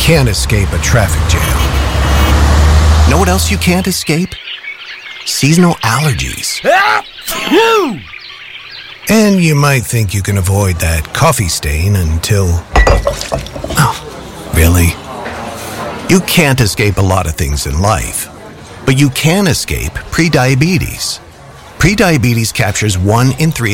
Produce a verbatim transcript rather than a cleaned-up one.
can't escape a traffic jam. Know what else you can't escape? Seasonal allergies. And you might think you can avoid that coffee stain until... Oh, really? You can't escape a lot of things in life, but you can escape prediabetes. Prediabetes captures one in three